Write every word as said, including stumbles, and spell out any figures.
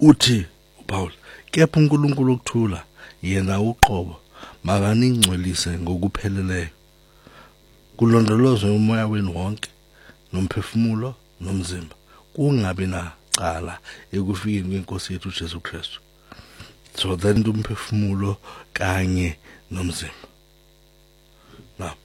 uthi uPaul kepha uNkulunkulu okuthula yena uqobo makaningcwelise ngokupheleleyo kulondolozwe umoya wenu wonke nomphefumulo nomzimba kungabi nacala ekufikeni kwenkosi yethu Jesu Kristu. So then umphefumulo kanye nomzimba. Now